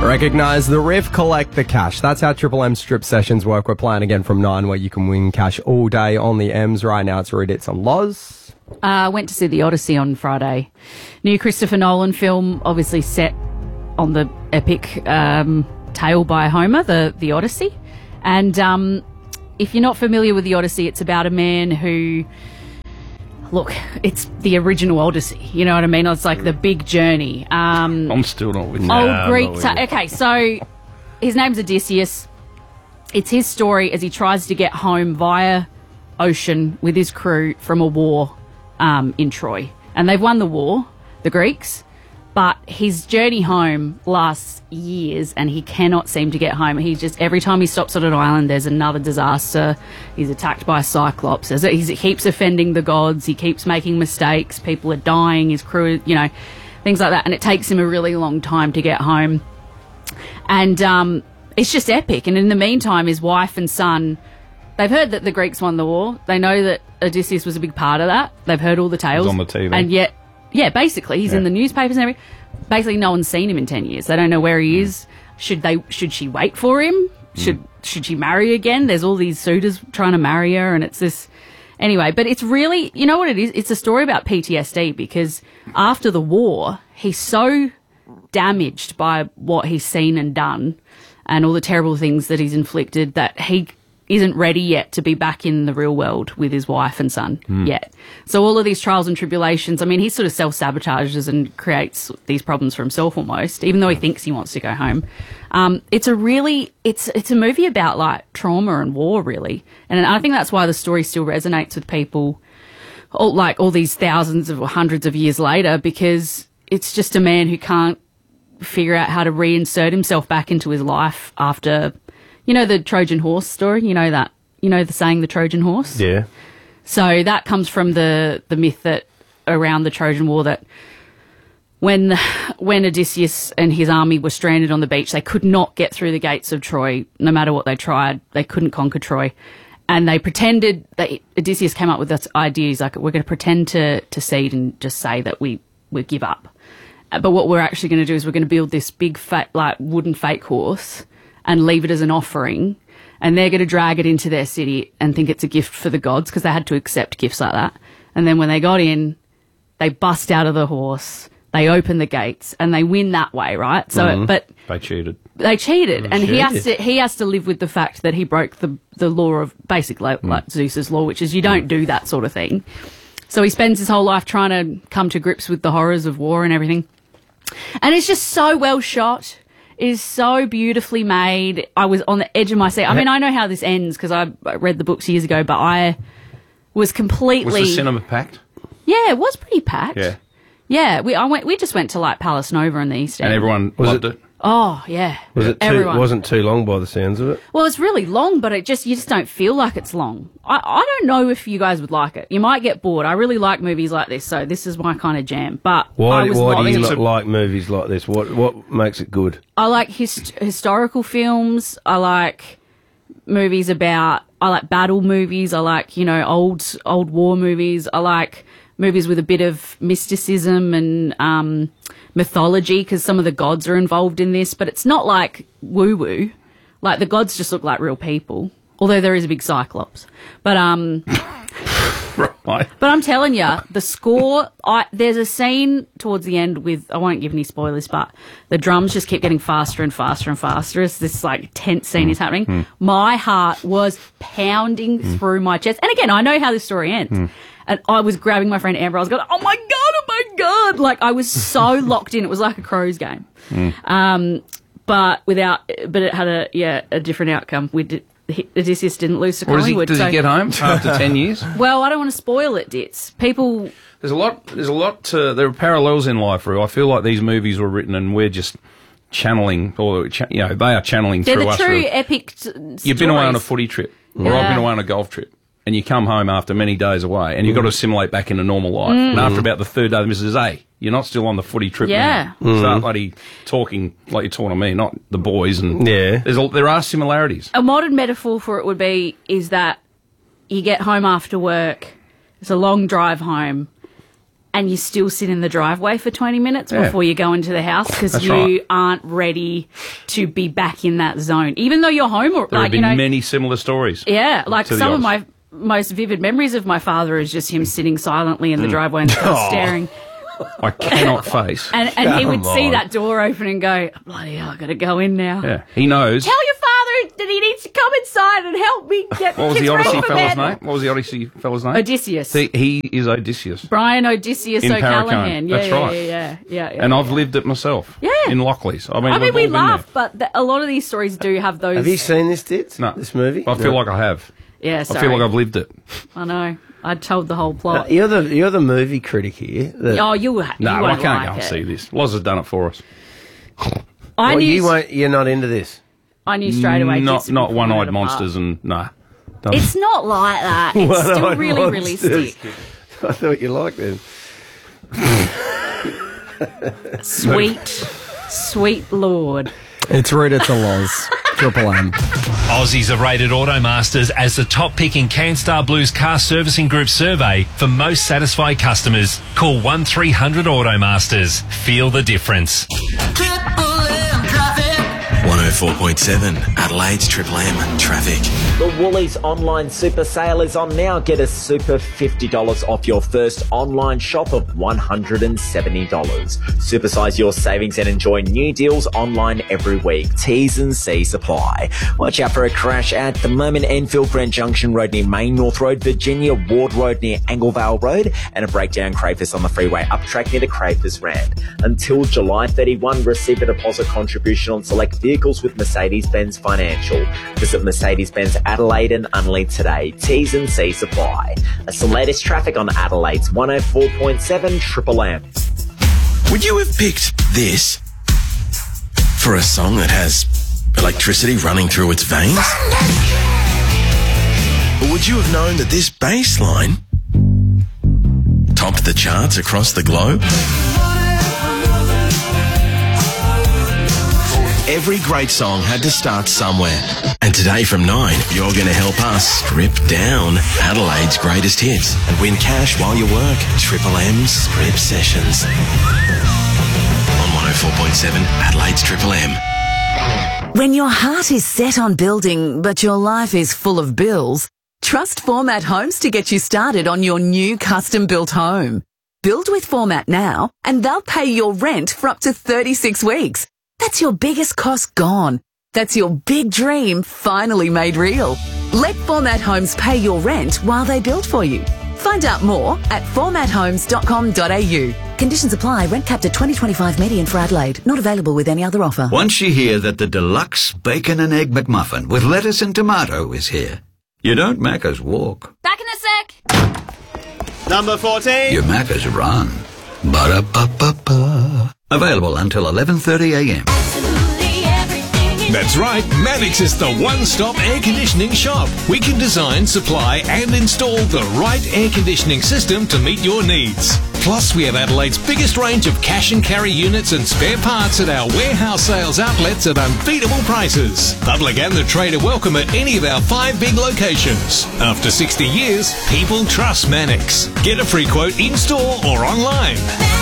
Recognise the riff, collect the cash. That's how Triple M strip sessions work. We're playing again from 9, where you can win cash all day on the M's. Right now it's Read It's on Loz. Went to see The Odyssey on Friday. New Christopher Nolan film, obviously set on the epic tale by Homer, the Odyssey. And if you're not familiar with The Odyssey, it's about a man who... Look, it's the original Odyssey. You know what I mean? It's like the big journey. I'm still not with you. Old Greek... Okay, so his name's Odysseus. It's his story as he tries to get home via ocean with his crew from a war in Troy. And they've won the war, the Greeks, but his journey home lasts years and he cannot seem to get home. He's just, every time he stops on an island, there's another disaster. He's attacked by a cyclops. He keeps offending the gods. He keeps making mistakes. People are dying. His crew, you know, things like that. And it takes him a really long time to get home. And it's just epic. And in the meantime, his wife and son, they've heard that the Greeks won the war. They know that Odysseus was a big part of that. They've heard all the tales. He's on the TV. And yet, yeah, basically, he's in the newspapers and everything. Basically, no one's seen him in 10 years. They don't know where he is. Should she wait for him? Should she marry again? There's all these suitors trying to marry her, and it's this... Anyway, but it's really... You know what it is? It's a story about PTSD, because after the war, he's so damaged by what he's seen and done and all the terrible things that he's inflicted that he isn't ready yet to be back in the real world with his wife and son yet. So all of these trials and tribulations, I mean, he sort of self-sabotages and creates these problems for himself almost, even though he thinks he wants to go home. It's a movie about like trauma and war, really. And I think that's why the story still resonates with people all these thousands or hundreds of years later, because it's just a man who can't figure out how to reinsert himself back into his life after... You know the Trojan horse story? You know that? You know the saying, the Trojan horse? Yeah. So that comes from the myth that around the Trojan War, that when Odysseus and his army were stranded on the beach, they could not get through the gates of Troy. No matter what they tried, they couldn't conquer Troy. And they pretended, Odysseus came up with this idea. He's like, we're going to pretend to cede and just say that we give up. But what we're actually going to do is we're going to build this big wooden fake horse and leave it as an offering, and they're going to drag it into their city and think it's a gift for the gods, because they had to accept gifts like that. And then when they got in, they bust out of the horse, they open the gates, and they win that way, right? So, but they cheated. They cheated, and he has to live with the fact that he broke the law of basically like Zeus's law, which is you don't do that sort of thing. So he spends his whole life trying to come to grips with the horrors of war and everything, and it's just so well shot. Is so beautifully made. I was on the edge of my seat. I mean, I know how this ends because I read the books years ago, but I was completely... Was the cinema packed? Yeah, it was pretty packed. Yeah. Yeah, we just went to like Palace Nova in the East End. And everyone loved it? Oh, yeah. Wasn't too long by the sounds of it? Well, it's really long, but you just don't feel like it's long. I don't know if you guys would like it. You might get bored. I really like movies like this, so this is my kind of jam. But why do you not like movies like this? What makes it good? I like historical films. I like movies I like battle movies. I like, old war movies. I like movies with a bit of mysticism and mythology, because some of the gods are involved in this, but it's not like woo-woo. Like, the gods just look like real people, although there is a big cyclops. But right. But I'm telling you, the score, there's a scene towards the end with, I won't give any spoilers, but the drums just keep getting faster and faster and faster as this like tense scene is happening. My heart was pounding through my chest. And again, I know how this story ends. And I was grabbing my friend Amber. I was going, oh my God. Like, I was so locked in. It was like a Crows game. But it had a different outcome. Odysseus didn't lose to Collingwood. Does he get home after 10 years? Well, I don't want to spoil it, Dits. People... There's a lot there are parallels in life, Roo. I feel like these movies were written and we're just channeling, they are channeling through us. They're the true epic stories. You've been away on a footy trip, or I've been away on a golf trip, and you come home after many days away, and you've got to assimilate back into normal life. And after about the third day, the missus says, hey, you're not still on the footy trip now. Start bloody talking like you're talking to me, not the boys. And there are similarities. A modern metaphor for it is that you get home after work, it's a long drive home, and you still sit in the driveway for 20 minutes before you go into the house because you aren't ready to be back in that zone, even though you're home. Or there have been many similar stories. Yeah, like some of my most vivid memories of my father is just him sitting silently in the driveway and staring. I cannot face. And he would see that door open and go, bloody hell, I've got to go in now. Yeah, he knows. Tell your father that he needs to come inside and help me get What was kids the Odyssey ready for fella's bed. name? What was the Odyssey fella's name? Odysseus. He is Odysseus. Brian Odysseus In O'Callaghan. Paracone. That's right. Yeah. And I've lived it myself. Yeah. In Lockleys. I mean, we we've all been laugh, but a lot of these stories do have those. Have you seen this, Dits? No. This movie? I feel like I have. Yeah, sorry. I feel like I've lived it. I know. I told the whole plot. You're the movie critic here. Oh, you No, I won't can't like go and it. see this. Loz has done it for us. You're not into this. I knew straight away. Not Jess would be pulling one-eyed it monsters apart. and no. It's not like that. It's still One-eyed really monsters. realistic. I thought you liked it. Sweet Lord. It's Rita to Loz. Triple M. Aussies are rated Automasters as the top pick in CanStar Blue's car servicing group survey for most satisfied customers. Call 1300 Automasters. Feel the difference. 104.7 Adelaide's Triple M traffic. The Woolies online super sale is on now. Get a super $50 off your first online shop of $170. Supersize your savings and enjoy new deals online every week. T's and C's apply. Watch out for a crash at the moment. Enfield Brent Junction Road near Main North Road, Virginia Ward Road near Anglevale Road, and a breakdown Crayfus on the freeway up track near the Crayfus Rand. Until July 31, receive a deposit contribution on select vehicles with Mercedes-Benz Financial. Visit Mercedes-Benz Adelaide and Unley today. T's and C's apply. That's the latest traffic on Adelaide's 104.7 Triple M. Would you have picked this for a song that has electricity running through its veins? Or would you have known that this bass line topped the charts across the globe? Every great song had to start somewhere. And today from 9, you're going to help us strip down Adelaide's greatest hits and win cash while you work. Triple M's Strip Sessions. On 104.7 Adelaide's Triple M. When your heart is set on building, but your life is full of bills, trust Format Homes to get you started on your new custom-built home. Build with Format now, and they'll pay your rent for up to 36 weeks. That's your biggest cost gone. That's your big dream finally made real. Let Format Homes pay your rent while they build for you. Find out more at formathomes.com.au. Conditions apply. Rent capped at 2025 median for Adelaide. Not available with any other offer. Once you hear that the deluxe bacon and egg McMuffin with lettuce and tomato is here, you don't Macca's walk. Back in a sec. Number 14. You Macca's run. Ba-da-ba-ba-ba. Available until 11:30 a.m. That's right, Mannix is the one-stop air conditioning shop. We can design, supply and install the right air conditioning system to meet your needs. Plus, we have Adelaide's biggest range of cash and carry units and spare parts at our warehouse sales outlets at unbeatable prices. Public and the trade are welcome at any of our 5 big locations. After 60 years, people trust Mannix. Get a free quote in-store or online.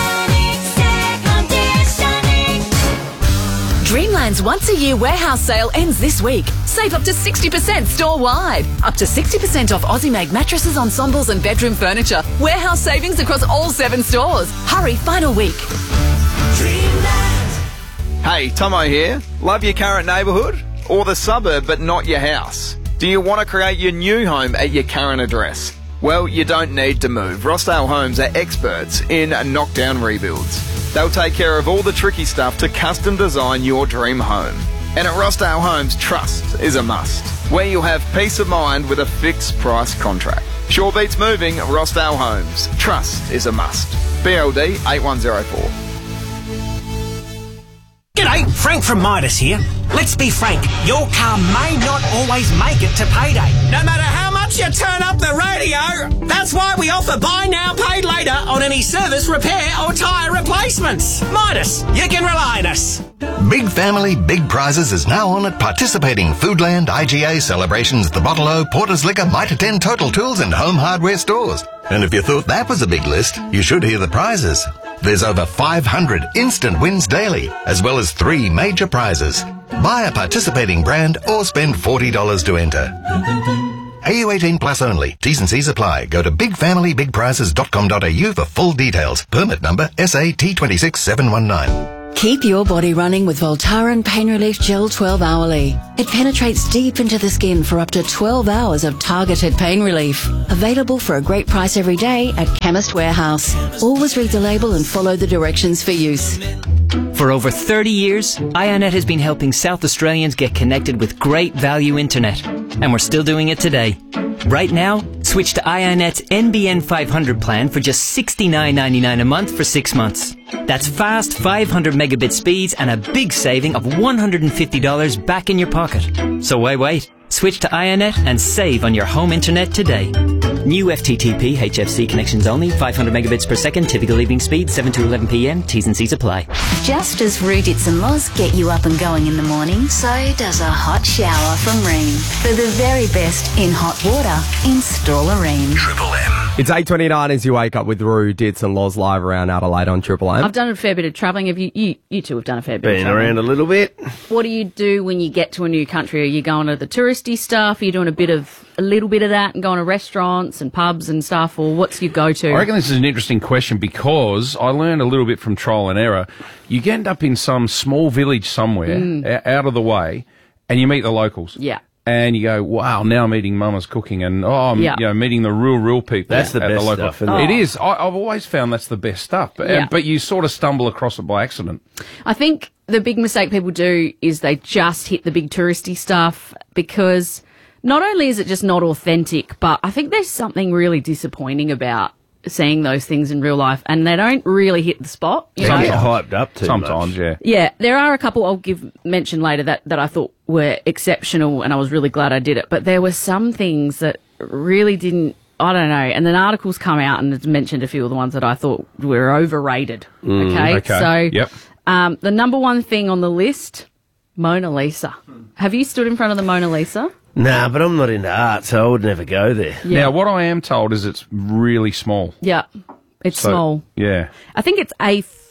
Dreamland's once-a-year warehouse sale ends this week. Save up to 60% store-wide. Up to 60% off Aussie-made mattresses, ensembles and bedroom furniture. Warehouse savings across all 7 stores. Hurry, final week. Dreamland. Hey, Tomo here. Love your current neighbourhood or the suburb but not your house? Do you want to create your new home at your current address? Well, you don't need to move. Rossdale Homes are experts in knockdown rebuilds. They'll take care of all the tricky stuff to custom design your dream home. And at Rossdale Homes, trust is a must, where you'll have peace of mind with a fixed price contract. Sure beats moving, Rossdale Homes. Trust is a must. BLD 8104. G'day, Frank from Midas here. Let's be frank, your car may not always make it to payday. No matter how much you turn up the radio, that's why we offer buy now, pay later on any service, repair or tyre replacements. Midas, you can rely on us. Big Family, Big Prizes is now on at participating Foodland, IGA, Celebrations, The Bottle-O, Porter's Liquor, Mitre 10, Total Tools and Home Hardware stores. And if you thought that was a big list, you should hear the prizes. There's over 500 instant wins daily, as well as 3 major prizes. Buy a participating brand or spend $40 to enter. AU 18 plus only. T's and C's apply. Go to bigfamilybigprizes.com.au for full details. Permit number SA T26719. Keep your body running with Voltaren Pain Relief Gel 12 hourly. It penetrates deep into the skin for up to 12 hours of targeted pain relief. Available for a great price every day at Chemist Warehouse. Always read the label and follow the directions for use. For over 30 years, Ionet has been helping South Australians get connected with great value internet. And we're still doing it today. Right now, switch to Ionet's NBN 500 plan for just $69.99 a month for 6 months. That's fast 500 megabit speeds and a big saving of $150 back in your pocket. So why wait? Switch to Ionet and save on your home internet today. New FTTP HFC connections only, 500 megabits per second, typical evening speed, 7 to 11 p.m, T's and C's apply. Just as Rudits and Loz get you up and going in the morning, so does a hot shower from Rheem. For the very best in hot water, install a Rheem. Triple M. It's 8:29 as you wake up with Roo, Dits and Loz live around Adelaide on Triple M. I've done a fair bit of travelling. Have you two have done a fair bit of Been travelling. around a little bit. What do you do when you get to a new country? Are you going to the touristy stuff? Are you doing a little bit of that and going to restaurants and pubs and stuff? Or what's your go-to? I reckon this is an interesting question because I learned a little bit from trial and error. You end up in some small village somewhere out of the way and you meet the locals. Yeah. And you go, wow, now I'm eating Mama's cooking and, I'm meeting the real people. That's the at best the local. stuff, isn't it? It is. I've always found that's the best stuff. But you sort of stumble across it by accident. I think the big mistake people do is they just hit the big touristy stuff because not only is it just not authentic, but I think there's something really disappointing about seeing those things in real life and they don't really hit the spot. You know? Get hyped up too Sometimes, much. Yeah, there are a couple I'll mention later that I thought were exceptional and I was really glad I did it. But there were some things that really didn't, I don't know. And then articles come out and it's mentioned a few of the ones that I thought were overrated. Okay. So the number one thing on the list, Mona Lisa. Have you stood in front of the Mona Lisa? Nah, but I'm not into art, so I would never go there. Yeah. Now, what I am told is it's really small. Yeah, it's small. Yeah. I think it's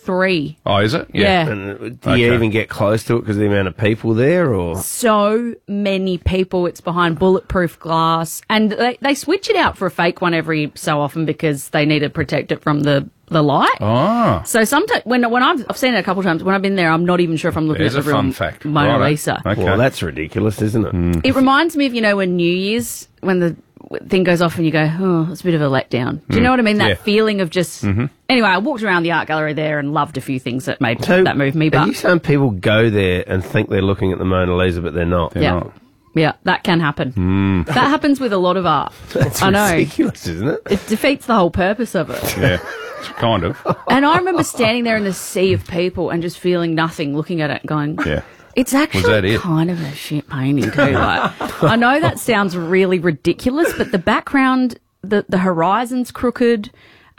A3. Oh, is it? Yeah. And do you even get close to it because of the amount of people there, or? So many people. It's behind bulletproof glass, and they switch it out for a fake one every so often because they need to protect it from the light. Oh. So sometimes when I've seen it a couple of times, when I've been there, I'm not even sure if I'm looking There's at the a real fun fact. Mona Righto. Lisa. Okay. Well, that's ridiculous, isn't it? It reminds me of, when New Year's, when the thing goes off and you go, oh, it's a bit of a letdown. Do you know what I mean? That feeling of just... Anyway, I walked around the art gallery there and loved a few things that made that move me. Are But you saying people go there and think they're looking at the Mona Lisa, but they're not? They're not. Yeah, that can happen. That happens with a lot of art. That's I know. ridiculous, isn't it? It defeats the whole purpose of it. Yeah, kind of. And I remember standing there in the sea of people and just feeling nothing, looking at it and going, Yeah. it's that actually it? kind of a shit painting too. Like, I know that sounds really ridiculous, but the background, the horizon's crooked.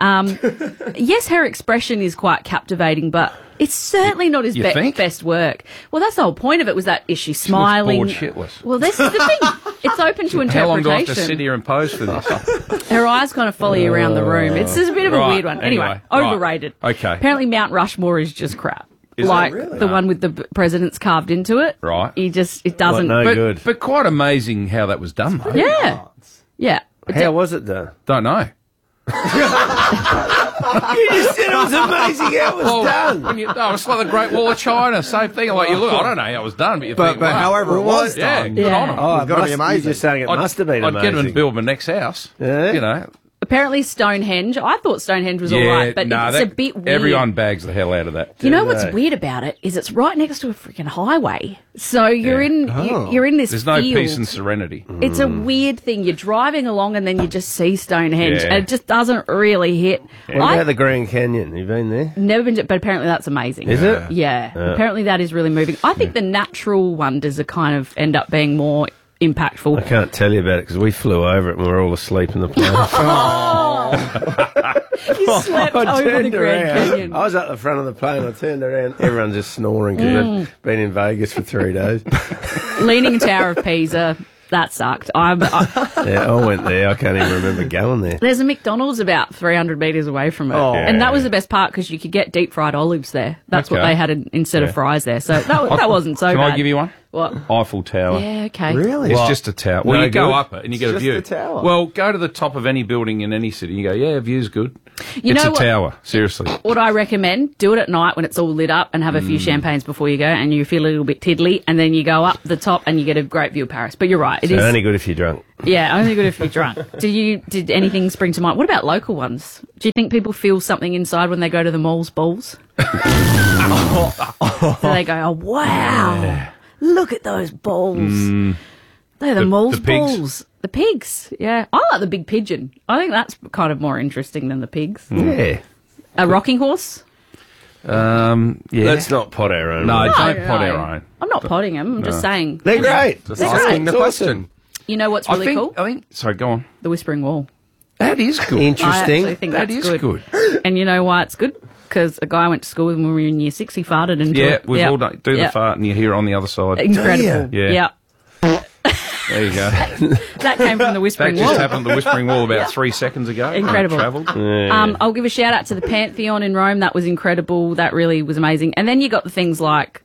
Yes, her expression is quite captivating, but it's certainly not his You think? best work. Well, that's the whole point of it, was that, is she smiling? Bored shitless. Well, this is the thing. It's open to interpretation. How long do I have to sit here and pose for this? Her eyes kind of follow you around the room. It's just a bit of a Right, weird one. Anyway, right. overrated. Okay. Apparently Mount Rushmore is just crap. Is it like really? the one with the presidents carved into it. Right. It doesn't. No good. But quite amazing how that was done, though. Yeah. Yeah. How was it done? Don't know. You just said it was amazing how it was done. It's like the Great Wall of China, same thing. Like, you look, I don't know how it was done, but you think, But wow. however it was done. Good on 'em. Oh, It's gotta be amazing. You're just saying it must have been I'd amazing. get them and build my next house. Yeah. You know. Apparently Stonehenge. I thought Stonehenge was all right, but it's a bit weird. Everyone bags the hell out of that. You know what's weird about it is it's right next to a freaking highway, so you're you're in this. There's no field. peace and serenity. It's a weird thing. You're driving along and then you just see Stonehenge, Yeah. and it just doesn't really hit. What about the Grand Canyon? You been there? Never been to, but apparently that's amazing. Is it? Yeah. Yeah. Apparently that is really moving. I think the natural wonders are kind of end up being more impactful. I can't tell you about it because we flew over it and we were all asleep in the plane. You slept I over the turned Grand around. Canyon. I was at the front of the plane. I turned around. Everyone's just snoring because they've been in Vegas for 3 days. Leaning Tower of Pisa. That sucked. Yeah, I went there. I can't even remember going there. There's a McDonald's about 300 metres away from it. Oh. And that was the best part because you could get deep fried olives there. That's what Okay. they had instead of fries there. So that wasn't so Can bad. I give you one? What? Eiffel Tower. Yeah, okay. Really? It's What? just a tower. Well, No you go good? up it and you get It's a view. just a tower. Well, go to the top of any building in any city and you go, yeah, view's good. You It's know a what- tower, seriously. What I recommend, do it at night when it's all lit up and have a few champagnes before you go and you feel a little bit tiddly and then you go up the top and you get a great view of Paris. But you're right. It So is. only good if you're drunk. Yeah, only good if you're drunk. Did anything spring to mind? What about local ones? Do you think people feel something inside when they go to the mall's balls? So they go, oh, wow, look at those balls. They're the mall's pigs. balls. The pigs, yeah. I like the big pigeon. I think that's kind of more interesting than the pigs. Yeah. A rocking horse? Yeah. Let's not pot our own. No, way. don't pot our own. I'm not potting them. I'm just saying. They're great. Just They're asking great. the question. You know what's really cool? I think. Sorry, go on. The Whispering Wall. That is good. I Interesting. actually think That that's is good. And you know why it's good? Because a guy I went to school with when we were in year 6, he farted into Yeah, it. we've Yep. all done. Do the Yep. fart and you hear it on the other side. Incredible. Yeah. Yep. There you go. That came from the That Whispering just Wall. happened at the Whispering Wall about 3 seconds ago. Incredible. Travelled. I'll give a shout out to the Pantheon in Rome. That was incredible. That really was amazing. And then you got the things like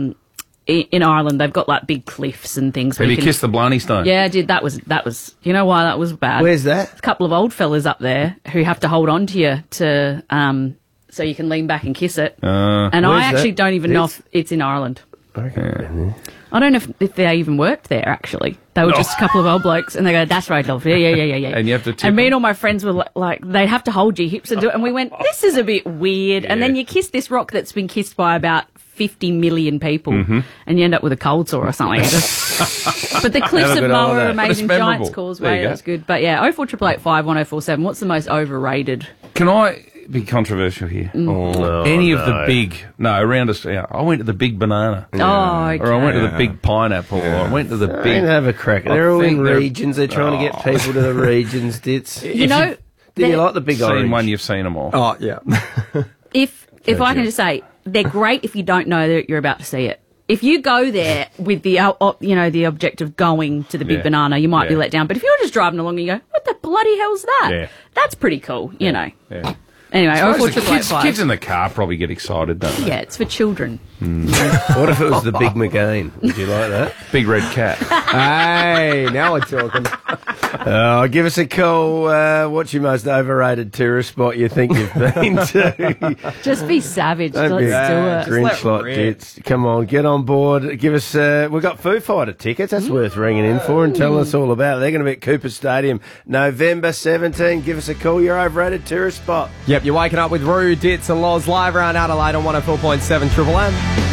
in Ireland, they've got like big cliffs and things. Have where you can- kissed the Blarney Stone? Yeah, I did. That was. You know why that was bad? Where's that? A couple of old fellas up there who have to hold on to you to so you can lean back and kiss it. And I Where's actually that? don't even know if it's in Ireland. Okay. I don't know if they even worked there, actually. They were just a couple of old blokes, and they go, that's right, Dolph. Yeah. And you have to tip And me and them. all my friends were like, they'd have to hold your hips and do it. And we went, this is a bit weird. And then you kiss this rock that's been kissed by about 50 million people, Mm-hmm. and you end up with a cold sore or something. But the cliffs Have a of good Moa holiday. are amazing. But it's memorable. Giants Causeway, There you go. that's good. But yeah, 04885 1047. What's the most overrated? Can I be controversial here? Oh, Any of no. the big... No, around us... Yeah, I went to the big banana. Oh, okay. Or I went to the big pineapple. Or I went to the They big... didn't have a crack. I They're all in think they're- regions. They're trying to get people to the regions. Dits. You know, Did you like the big Seen orange? one, you've seen them all. Oh, yeah. if I can just say, they're great if you don't know that you're about to see it. If you go there with the the object of going to the big Yeah. banana, you might be Yeah. let down. But if you're just driving along and you go, what the bloody hell's that? Yeah. That's pretty cool, you know. Yeah. Anyway, Suppose the 04885. kids in the car probably get excited, don't they? Yeah, it's for children. What if it was the big McGain? Would you like that? Big red cat. Hey, now we're talking. Give us a call. What's your most overrated tourist spot you think you've been to? Just be savage. Don't Let's be do it. Grinch like tits. Come on, get on board. Give us. We've got Foo Fighter tickets. That's worth ringing in for and telling us all about it. They're going to be at Cooper Stadium November 17. Give us a call. Your overrated tourist spot. Yep, you're waking up with Roo, Dits and Loz live around Adelaide on 104.7 Triple M.